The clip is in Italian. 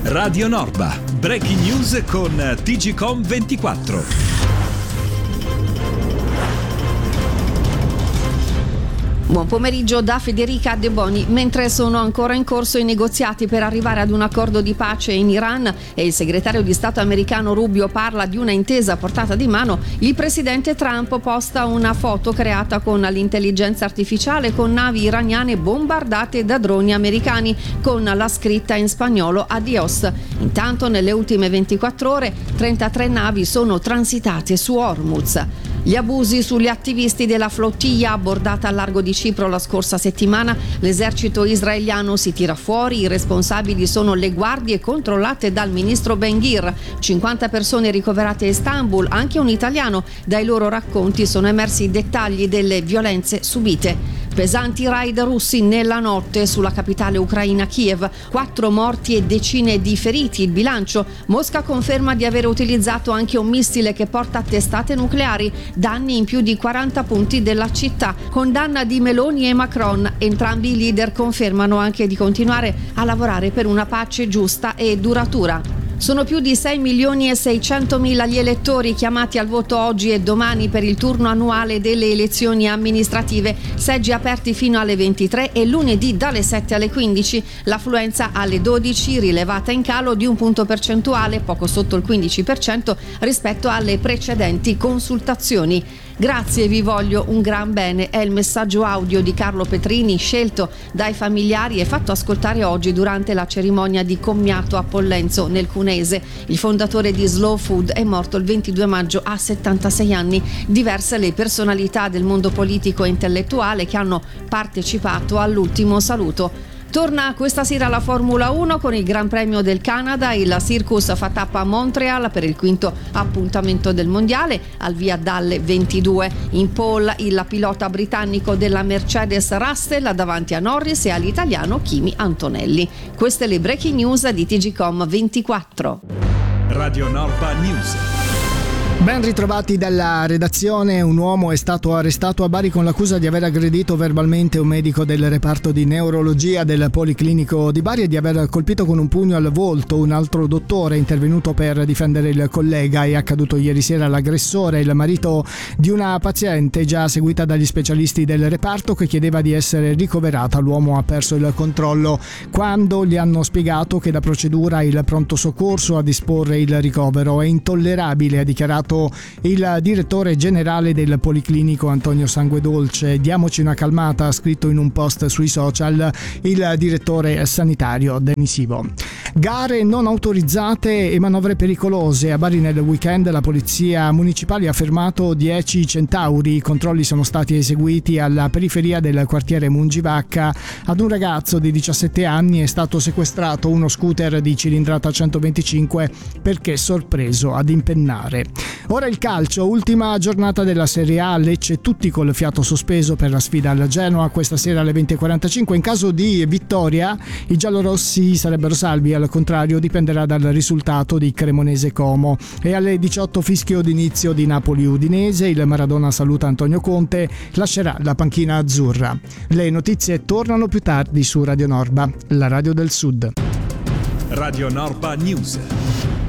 Radio Norba, breaking news con TGCOM24. Buon pomeriggio da Federica De Boni. Mentre sono ancora in corso i negoziati per arrivare ad un accordo di pace in Iran e il segretario di Stato americano Rubio parla di una intesa a portata di mano, il presidente Trump posta una foto creata con l'intelligenza artificiale con navi iraniane bombardate da droni americani con la scritta in spagnolo Adios. Intanto nelle ultime 24 ore 33 navi sono transitate su Hormuz. Gli abusi sugli attivisti della flottiglia abbordata al largo di Cipro la scorsa settimana, l'esercito israeliano si tira fuori, i responsabili sono le guardie controllate dal ministro Ben-Gvir, 50 persone ricoverate a Istanbul, anche un italiano. Dai loro racconti sono emersi i dettagli delle violenze subite. Pesanti raid russi nella notte sulla capitale ucraina Kiev, 4 morti e decine di feriti il bilancio. Mosca conferma di aver utilizzato anche un missile che porta a testate nucleari, danni in più di 40 punti della città. Condanna di Meloni e Macron, entrambi i leader confermano anche di continuare a lavorare per una pace giusta e duratura. Sono più di 6.600.000 gli elettori chiamati al voto oggi e domani per il turno annuale delle elezioni amministrative, seggi aperti fino alle 23 e lunedì dalle 7 alle 15. L'affluenza alle 12 rilevata in calo di un punto percentuale, poco sotto il 15% rispetto alle precedenti consultazioni. Grazie, vi voglio un gran bene, è il messaggio audio di Carlo Petrini scelto dai familiari e fatto ascoltare oggi durante la cerimonia di commiato a Pollenzo nel Cunese. Il fondatore di Slow Food è morto il 22 maggio a 76 anni. Diverse le personalità del mondo politico e intellettuale che hanno partecipato all'ultimo saluto. Torna questa sera la Formula 1 con il Gran Premio del Canada, il Circus fa tappa a Montreal per il quinto appuntamento del mondiale, al via dalle 22. In pole il pilota britannico della Mercedes Russell davanti a Norris e all'italiano Kimi Antonelli. Queste le breaking news di TGCOM24. Radio Norba News. Ben ritrovati dalla redazione. Un uomo è stato arrestato a Bari con l'accusa di aver aggredito verbalmente un medico del reparto di neurologia del Policlinico di Bari e di aver colpito con un pugno al volto un altro dottore intervenuto per difendere il collega. È accaduto ieri sera. L'aggressore, il marito di una paziente già seguita dagli specialisti del reparto che chiedeva di essere ricoverata. L'uomo ha perso il controllo quando gli hanno spiegato che la procedura il pronto soccorso a disporre il ricovero. È intollerabile, ha dichiarato il direttore generale del Policlinico Antonio Sanguedolce. Diamoci una calmata, ha scritto in un post sui social il direttore sanitario Denisivo. Gare non autorizzate e manovre pericolose. A Bari nel weekend la polizia municipale ha fermato 10 centauri. I controlli sono stati eseguiti alla periferia del quartiere Mungivacca. Ad un ragazzo di 17 anni è stato sequestrato uno scooter di cilindrata 125 perché sorpreso ad impennare. Ora il calcio, ultima giornata della Serie A, Lecce tutti col fiato sospeso per la sfida al Genoa questa sera alle 20:45. In caso di vittoria i giallorossi sarebbero salvi, al contrario dipenderà dal risultato di Cremonese Como. E alle 18 fischio d'inizio di Napoli-Udinese, il Maradona saluta Antonio Conte, lascerà la panchina azzurra. Le notizie tornano più tardi su Radio Norba, la radio del Sud. Radio Norba News.